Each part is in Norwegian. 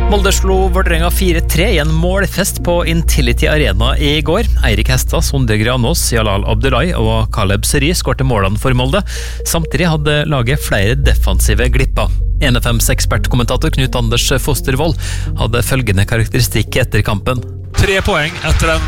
Molde slo Vålerenga 4-3 i en målfest på Intility Arena i går. Eirik Hestad, Sondre Granås, Jalal Abdullahi og Caleb Seri skårte målene for Molde. Samtidig hadde laget flere defensive glipper. NFMs ekspertkommentator Knut Anders Fostervold hadde følgende karakteristikk etter kampen. 3 poeng etter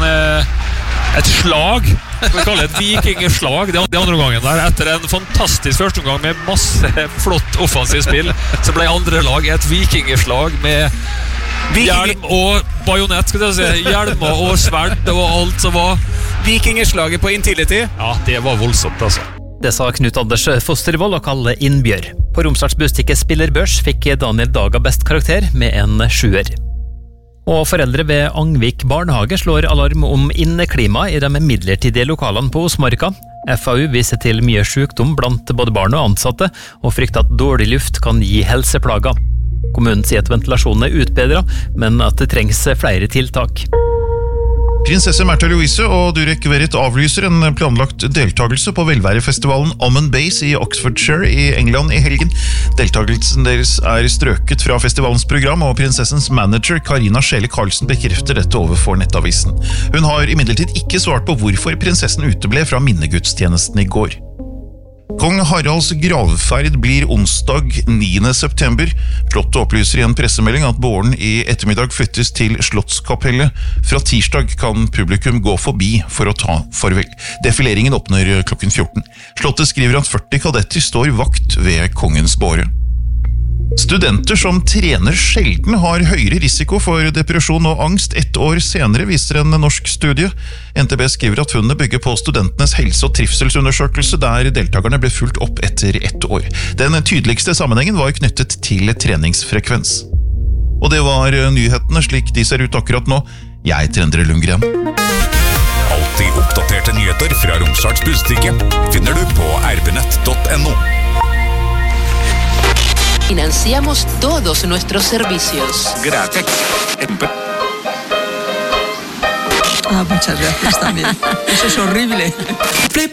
et slag, vi kaller det et vikingslag, de andre gangen der. Etter en fantastisk første omgang med masse flott offensivt spill, så ble andre lag et vikingslag med hjelm og bajonett, skal jeg si. Hjelmer og sverd og alt som var. Vikingeslaget på Intility? Ja, det var voldsomt, altså. Det sa Knut Anders Fostervold og Kalle Innbjør. På Romsdals Bustikke spillerbørs fikk Daniel Daga best karakter med en 7er. Og foreldre ved Angvik barnehage slår alarm om inneklima i de midlertidige lokalene på Osmarka. FAU viser til mye sykdom blant både barn og ansatte, og frykter at dårlig luft kan gi helseplager. Kommunen sier at ventilasjonen er utbedret, men at det trengs flere tiltak. Prinsesse Märtha Louise og Durek Verrett avlyser en planlagt deltagelse på velværefestivalen Om & Base i Oxfordshire i England i helgen. Deltagelsen deres er strøket fra festivalens program, og prinsessens manager Karina Schele Karlsen bekrefter dette overfor Nettavisen. Hun har imidlertid ikke svart på hvorfor prinsessen uteble fra minnegudstjenesten i går. Kong Haralds gravferd blir onsdag 9. september. Slottet opplyser i en pressemelding at båren i ettermiddag flyttes til Slottskapellet. Fra tirsdag kan publikum gå forbi for å ta farvel. Defileringen åpner klokken 14. Slottet skriver at 40 kadetter står vakt ved kongens båre. Studenter som trener sjelden har høyere risiko for depresjon og angst 1 år senere, viser en norsk studie. NTB skriver at funnet bygger på studentenes helse- og trivselsundersøkelse, der deltakerne ble fulgt opp etter 1 år. Den tydeligste sammenhengen var knyttet til treningsfrekvens. Og det var nyhetene slik de ser ut akkurat nå. Jeg heter Endre Lundgren. Alltid oppdaterte nyheter fra Romsdals Bustikke finner du på rbnett.no. Financiamos todos nuestros servicios. Gratis. Muchas gracias también. Eso es horrible.